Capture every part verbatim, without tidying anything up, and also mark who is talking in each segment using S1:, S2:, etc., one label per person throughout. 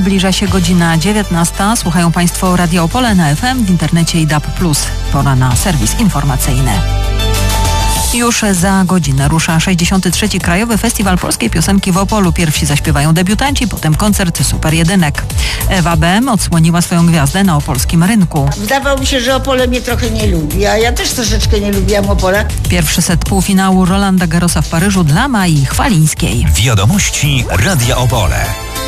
S1: Zbliża się godzina dziewiętnasta. Słuchają Państwo Radia Opole na F M, w internecie i D A B plus. Pora na serwis informacyjny. Już za godzinę rusza sześćdziesiąty trzeci Krajowy Festiwal Polskiej Piosenki w Opolu. Pierwsi zaśpiewają debiutanci, potem koncert Super Jedynek. Ewa B M odsłoniła swoją gwiazdę na opolskim rynku.
S2: Wydawało mi się, że Opole mnie trochę nie lubi, a ja też troszeczkę nie lubiłam Opola.
S1: Pierwszy set półfinału Rolanda Garrosa w Paryżu dla Mai Chwalińskiej.
S3: Wiadomości Radia Opole.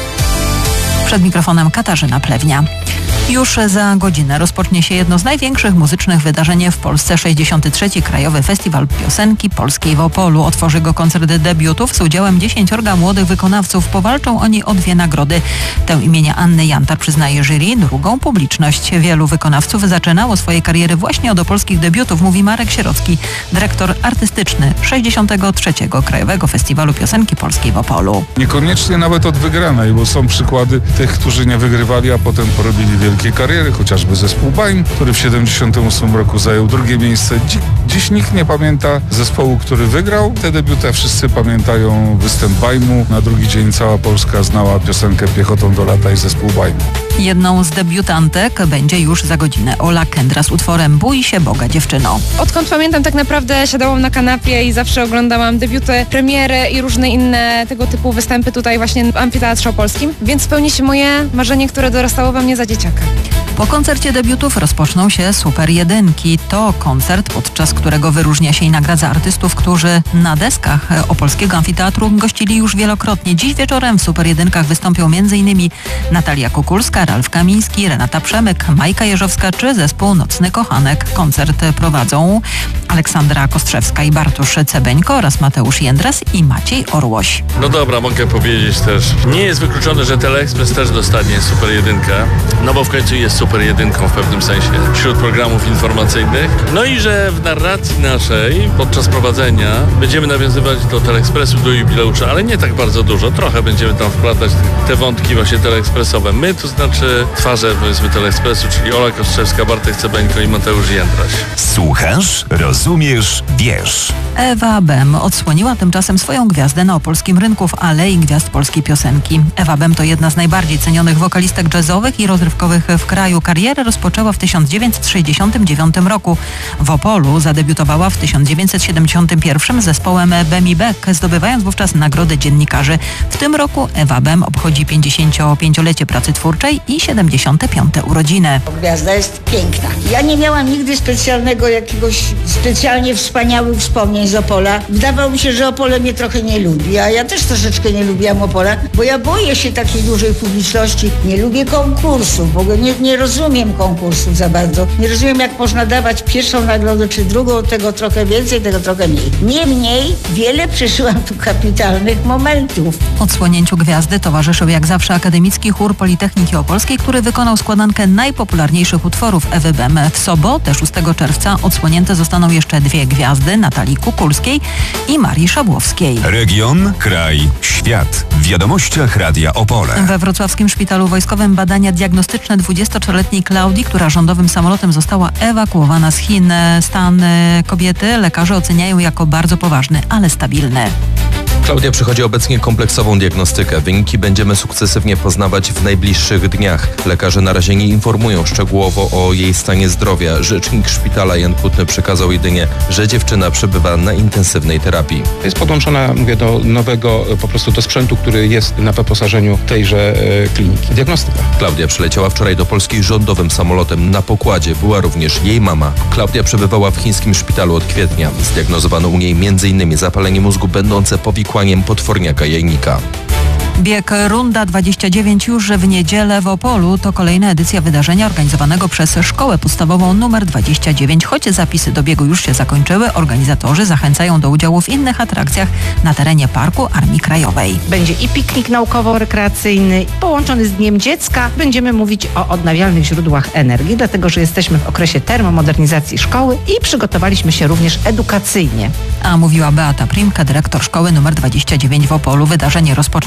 S1: Przed mikrofonem Katarzyna Plewnia. Już za godzinę rozpocznie się jedno z największych muzycznych wydarzeń w Polsce. sześćdziesiąty trzeci Krajowy Festiwal Piosenki Polskiej w Opolu. Otworzy go koncert debiutów z udziałem dziesięciorga młodych wykonawców. Powalczą oni o dwie nagrody. Tę imienia Anny Jantar przyznaje jury, drugą publiczność. Wielu wykonawców zaczynało swoje kariery właśnie od opolskich debiutów, mówi Marek Sierocki, dyrektor artystyczny sześćdziesiątego trzeciego Krajowego Festiwalu Piosenki Polskiej w Opolu.
S4: Niekoniecznie nawet od wygranej, bo są przykłady tych, którzy nie wygrywali, a potem porobili wielkie kariery, chociażby zespół Bajm, który w siedemdziesiątym ósmym roku zajął drugie miejsce. Dzi- dziś nikt nie pamięta zespołu, który wygrał te debiuty. Wszyscy pamiętają występ Bajmu. Na drugi dzień cała Polska znała piosenkę Piechotą do lata i zespół Bajmu.
S1: Jedną z debiutantek będzie już za godzinę Ola Kędra z utworem Bój się Boga, dziewczyno.
S5: Odkąd pamiętam, tak naprawdę siadałam na kanapie i zawsze oglądałam debiuty, premiery i różne inne tego typu występy tutaj właśnie w Amfiteatrze Opolskim, więc spełni się moje marzenie, które dorastało we mnie za dzieciaka.
S1: Po koncercie debiutów rozpoczną się Super Jedynki. To koncert, podczas którego wyróżnia się i nagradza artystów, którzy na deskach Opolskiego Amfiteatru gościli już wielokrotnie. Dziś wieczorem w Super Jedynkach wystąpią m.in. Natalia Kukulska, Ralf Kamiński, Renata Przemyk, Majka Jeżowska czy zespół Nocny Kochanek. Koncert prowadzą Aleksandra Kostrzewska i Bartosz Cebeńko oraz Mateusz Jędras i Maciej Orłoś.
S6: No dobra, mogę powiedzieć też. Nie jest wykluczone, że Teleekspres też dostanie Super Jedynkę, no bo w końcu jest Super Jedynką w pewnym sensie wśród programów informacyjnych. No i że w narracji naszej podczas prowadzenia będziemy nawiązywać do Teleekspresu, do jubileusza, ale nie tak bardzo dużo. Trochę będziemy tam wplatać te wątki właśnie teleekspresowe. My, to znaczy twarze powiedzmy Teleekspresu, czyli Ola Kostrzewska, Bartek Cebeńko i Mateusz Jędraś.
S3: Słuchasz, rozumiesz, wiesz.
S1: Ewa B M odsłoniła tymczasem swoją gwiazdę na opolskim rynku w Alei Gwiazd Polskiej Piosenki. Ewa B M to jedna z najbardziej cenionych wokalistek jazzowych i rozrywkowych w kraju. Karierę rozpoczęła w tysiąc dziewięćset sześćdziesiątym dziewiątym roku. W Opolu zadebiutowała w tysiąc dziewięćset siedemdziesiątym pierwszym z zespołem Bemi Beck, zdobywając wówczas nagrodę dziennikarzy. W tym roku Ewa B M obchodzi pięćdziesięciopięciolecie pracy twórczej i siedemdziesiąte piąte urodziny.
S2: Gwiazda jest piękna. Ja nie miałam nigdy specjalnego jakiegoś specjalnie wspaniałych wspomnień z Opola. Wydawało mi się, że Opole mnie trochę nie lubi, a ja też troszeczkę nie lubiłam Opola, bo ja boję się takiej dużej publiczności. Nie lubię konkursów, w ogóle nie, nie rozumiem konkursów za bardzo. Nie rozumiem, jak można dawać pierwszą nagrodę czy drugą, tego trochę więcej, tego trochę mniej. Niemniej wiele przeżyłam tu kapitalnych momentów.
S1: Odsłonięciu gwiazdy towarzyszył jak zawsze Akademicki Chór Politechniki Opolskiej, który wykonał składankę najpopularniejszych utworów Ewy B M. W sobotę szóstego czerwca odsłonięte zostaną jeszcze dwie gwiazdy, Natalii Kukulskiej i Marii Szabłowskiej.
S3: Region, kraj, świat. W wiadomościach Radia Opole.
S1: We wrocławskim szpitalu wojskowym badania diagnostyczne dwudziestotrzyletniej Klaudii, która rządowym samolotem została ewakuowana z Chin. Stan kobiety lekarze oceniają jako bardzo poważny, ale stabilny.
S7: Klaudia przechodzi obecnie kompleksową diagnostykę. Wyniki będziemy sukcesywnie poznawać w najbliższych dniach. Lekarze na razie nie informują szczegółowo o jej stanie zdrowia. Rzecznik szpitala Jan Kutny przekazał jedynie, że dziewczyna przebywa na intensywnej terapii.
S8: Jest podłączona, mówię, do nowego, po prostu do sprzętu, który jest na wyposażeniu tejże e, kliniki. Diagnostyka.
S7: Klaudia przyleciała wczoraj do Polski rządowym samolotem. Na pokładzie była również jej mama. Klaudia przebywała w chińskim szpitalu od kwietnia. Zdiagnozowano u niej m in zapalenie mózgu będące powikłaniem potworniaka jajnika.
S1: Bieg Runda dwadzieścia dziewięć już w niedzielę w Opolu. To kolejna edycja wydarzenia organizowanego przez Szkołę Podstawową numer dwadzieścia dziewięć. Choć zapisy do biegu już się zakończyły, organizatorzy zachęcają do udziału w innych atrakcjach na terenie Parku Armii Krajowej.
S9: Będzie i piknik naukowo-rekreacyjny połączony z Dniem Dziecka. Będziemy mówić o odnawialnych źródłach energii, dlatego że jesteśmy w okresie termomodernizacji szkoły i przygotowaliśmy się również edukacyjnie.
S1: A mówiła Beata Primka, dyrektor Szkoły numer dwadzieścia dziewięć w Opolu. Wydarzenie rozpocznie się w niedzielę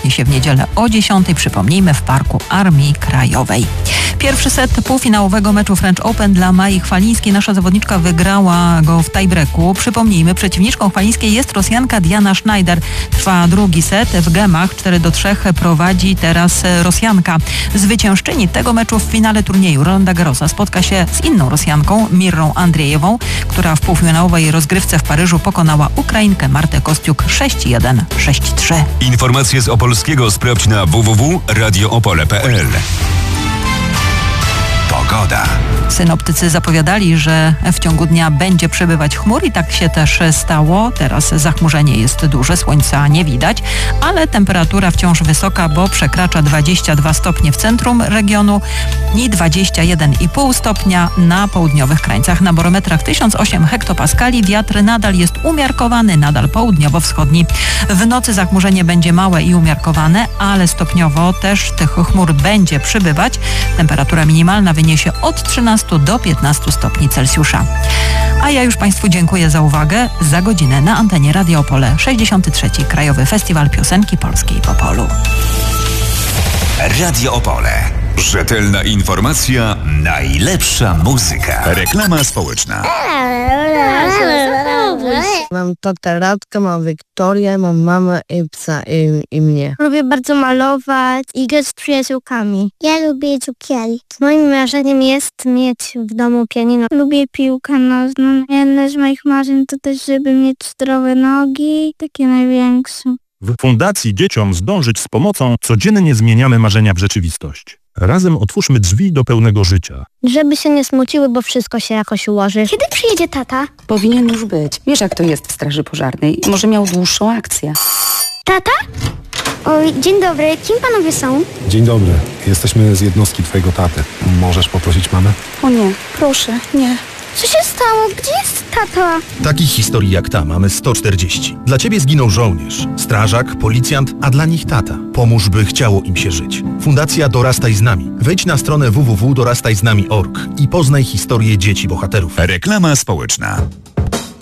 S1: niedzielę o dziesiątej, przypomnijmy, w Parku Armii Krajowej. Pierwszy set półfinałowego meczu French Open dla Mai Chwalińskiej. Nasza zawodniczka wygrała go w tiebreaku. Przypomnijmy, przeciwniczką Chwalińskiej jest Rosjanka Diana Schneider. Trwa drugi set. W gemach cztery do trzech prowadzi teraz Rosjanka. Zwyciężczyni tego meczu w finale turnieju Rolanda Garrosa spotka się z inną Rosjanką, Mirrą Andrzejewą, która w półfinałowej rozgrywce w Paryżu pokonała Ukrainkę Martę Kostiuk sześć jeden, sześć trzy.
S3: Informacje z Opolskiego sprawdź na w w w kropka radio opole kropka p l. Pogoda.
S1: Synoptycy zapowiadali, że w ciągu dnia będzie przybywać chmur i tak się też stało. Teraz zachmurzenie jest duże, słońca nie widać, ale temperatura wciąż wysoka, bo przekracza dwadzieścia dwa stopnie w centrum regionu i dwadzieścia jeden i pół stopnia na południowych krańcach. Na barometrach tysiąc osiem hektopaskali. Wiatr nadal jest umiarkowany, nadal południowo-wschodni. W nocy zachmurzenie będzie małe i umiarkowane, ale stopniowo też tych chmur będzie przybywać. Temperatura minimalna wyniesie od trzynastu do piętnastu stopni Celsjusza. A ja już Państwu dziękuję za uwagę. Za godzinę na antenie Radio Opole sześćdziesiąty trzeci Krajowy Festiwal Piosenki Polskiej w Opolu.
S3: Radio Opole. Rzetelna informacja, najlepsza muzyka. Reklama społeczna.
S10: Mam tatę Radka, mam Wiktorię, mam mamę i psa i, i mnie.
S11: Lubię bardzo malować i grać z przyjaciółkami. Ja lubię cukierki. Moim marzeniem jest mieć w domu pianino. Lubię piłkę nożną. Jedne z moich marzeń to też, żeby mieć zdrowe nogi, takie największe.
S12: W Fundacji Dzieciom Zdążyć z Pomocą codziennie zmieniamy marzenia w rzeczywistość. Razem otwórzmy drzwi do pełnego życia.
S11: Żeby się nie smuciły, bo wszystko się jakoś ułoży. Kiedy przyjedzie tata?
S13: Powinien już być. Wiesz, jak to jest w Straży Pożarnej. Może miał dłuższą akcję.
S11: Tata? Oj, dzień dobry. Kim panowie są?
S14: Dzień dobry. Jesteśmy z jednostki twojego taty. Możesz poprosić mamę?
S13: O nie, proszę, nie.
S11: Co się stało? Gdzie jest tata?
S15: Takich historii jak ta mamy sto czterdzieści. Dla ciebie zginął żołnierz, strażak, policjant, a dla nich tata. Pomóż, by chciało im się żyć. Fundacja Dorastaj z nami. Wejdź na stronę w w w kropka dorastaj z nami kropka org i poznaj historię dzieci bohaterów.
S3: Reklama społeczna.